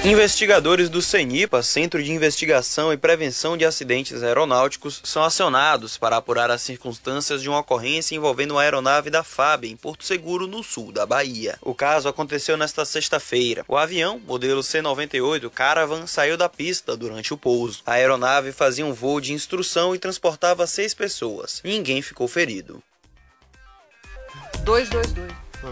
Investigadores do CENIPA, Centro de Investigação e Prevenção de Acidentes Aeronáuticos, são acionados para apurar as circunstâncias de uma ocorrência envolvendo uma aeronave da FAB em Porto Seguro, no sul da Bahia. O caso aconteceu nesta sexta-feira. O avião, modelo C-98 Caravan, saiu da pista durante o pouso. A aeronave fazia um voo de instrução e transportava 6 pessoas. Ninguém ficou ferido. 222.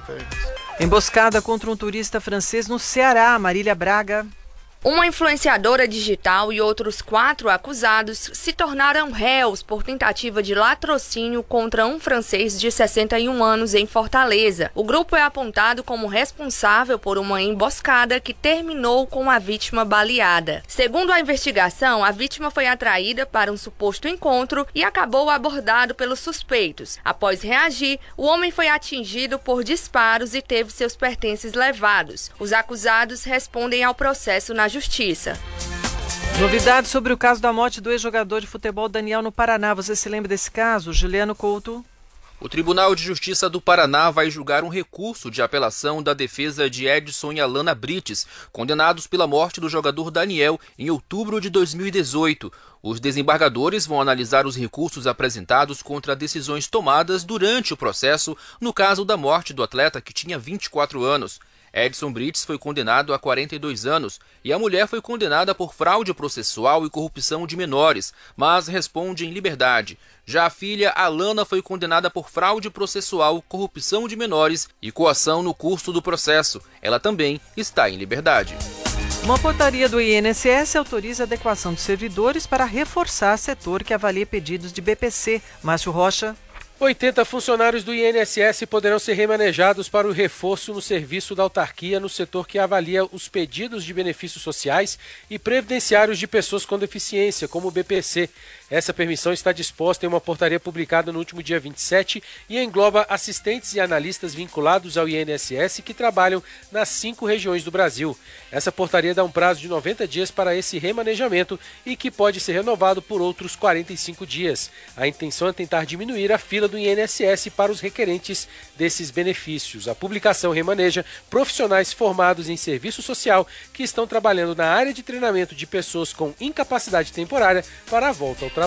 Emboscada contra um turista francês no Ceará. Marília Braga. Uma influenciadora digital e outros 4 acusados se tornaram réus por tentativa de latrocínio contra um francês de 61 anos em Fortaleza. O grupo é apontado como responsável por uma emboscada que terminou com a vítima baleada. Segundo a investigação, a vítima foi atraída para um suposto encontro e acabou abordado pelos suspeitos. Após reagir, o homem foi atingido por disparos e teve seus pertences levados. Os acusados respondem ao processo na Justiça. Novidades sobre o caso da morte do ex-jogador de futebol Daniel no Paraná. Você se lembra desse caso, Juliano Couto? O Tribunal de Justiça do Paraná vai julgar um recurso de apelação da defesa de Edson e Alana Brites, condenados pela morte do jogador Daniel em outubro de 2018. Os desembargadores vão analisar os recursos apresentados contra decisões tomadas durante o processo no caso da morte do atleta, que tinha 24 anos. Edson Brites foi condenado a 42 anos e a mulher foi condenada por fraude processual e corrupção de menores, mas responde em liberdade. Já a filha, Alana, foi condenada por fraude processual, corrupção de menores e coação no curso do processo. Ela também está em liberdade. Uma portaria do INSS autoriza a adequação de servidores para reforçar setor que avalia pedidos de BPC. Márcio Rocha. 80 funcionários do INSS poderão ser remanejados para o reforço no serviço da autarquia no setor que avalia os pedidos de benefícios sociais e previdenciários de pessoas com deficiência, como o BPC. Essa permissão está disposta em uma portaria publicada no último dia 27 e engloba assistentes e analistas vinculados ao INSS que trabalham nas 5 regiões do Brasil. Essa portaria dá um prazo de 90 dias para esse remanejamento e que pode ser renovado por outros 45 dias. A intenção é tentar diminuir a fila do INSS para os requerentes desses benefícios. A publicação remaneja profissionais formados em serviço social que estão trabalhando na área de treinamento de pessoas com incapacidade temporária para a volta ao trabalho.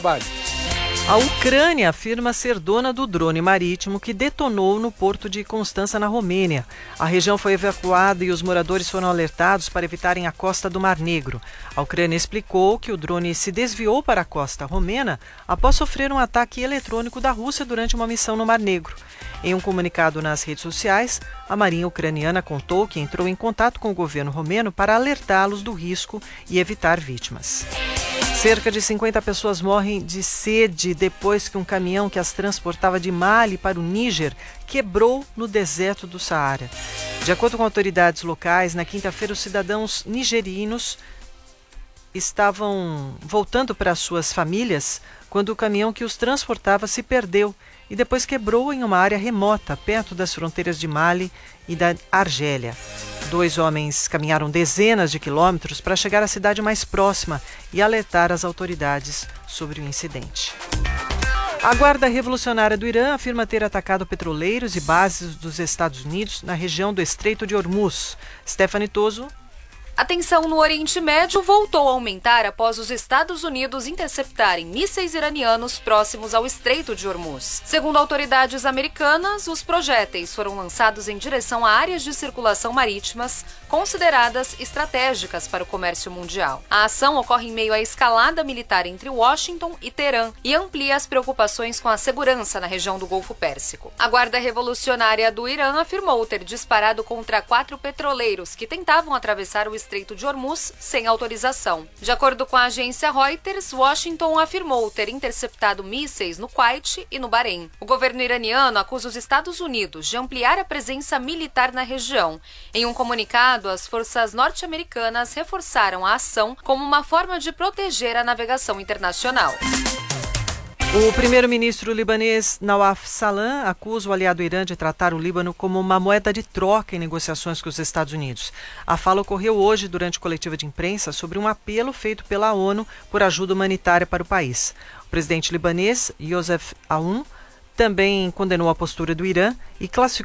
A Ucrânia afirma ser dona do drone marítimo que detonou no porto de Constança, na Romênia. A região foi evacuada e os moradores foram alertados para evitarem a costa do Mar Negro. A Ucrânia explicou que o drone se desviou para a costa romena após sofrer um ataque eletrônico da Rússia durante uma missão no Mar Negro. Em um comunicado nas redes sociais, a Marinha Ucraniana contou que entrou em contato com o governo romeno para alertá-los do risco e evitar vítimas. Cerca de 50 pessoas morrem de sede depois que um caminhão que as transportava de Mali para o Níger quebrou no deserto do Saara. De acordo com autoridades locais, na quinta-feira os cidadãos nigerinos estavam voltando para suas famílias quando o caminhão que os transportava se perdeu e depois quebrou em uma área remota, perto das fronteiras de Mali e da Argélia. 2 homens caminharam dezenas de quilômetros para chegar à cidade mais próxima e alertar as autoridades sobre o incidente. A Guarda Revolucionária do Irã afirma ter atacado petroleiros e bases dos Estados Unidos na região do Estreito de Hormuz. Stephanie Toso. A tensão no Oriente Médio voltou a aumentar após os Estados Unidos interceptarem mísseis iranianos próximos ao Estreito de Hormuz. Segundo autoridades americanas, os projéteis foram lançados em direção a áreas de circulação marítimas consideradas estratégicas para o comércio mundial. A ação ocorre em meio à escalada militar entre Washington e Teherã e amplia as preocupações com a segurança na região do Golfo Pérsico. A Guarda Revolucionária do Irã afirmou ter disparado contra 4 petroleiros que tentavam atravessar o Estreito de Hormuz sem autorização. De acordo com a agência Reuters, Washington afirmou ter interceptado mísseis no Kuwait e no Bahrein. O governo iraniano acusa os Estados Unidos de ampliar a presença militar na região. Em um comunicado, as forças norte-americanas reforçaram a ação como uma forma de proteger a navegação internacional. O primeiro-ministro libanês Nawaf Salam acusa o aliado Irã de tratar o Líbano como uma moeda de troca em negociações com os Estados Unidos. A fala ocorreu hoje durante coletiva de imprensa sobre um apelo feito pela ONU por ajuda humanitária para o país. O presidente libanês, Youssef Aoun, também condenou a postura do Irã e classificou